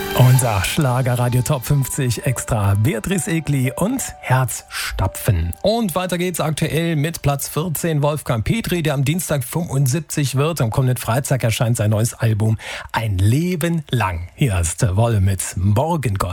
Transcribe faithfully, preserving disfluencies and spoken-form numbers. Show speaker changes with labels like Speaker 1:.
Speaker 1: Unser Schlagerradio Top fünfzig Extra. Beatrice Egli und Herzstapfen. Und weiter geht's aktuell mit Platz vierzehn. Wolfgang Petri, der am Dienstag fünfundsiebzig wird. Am kommenden Freitag erscheint sein neues Album Ein Leben lang. Hier ist Wolle mit Morgengold.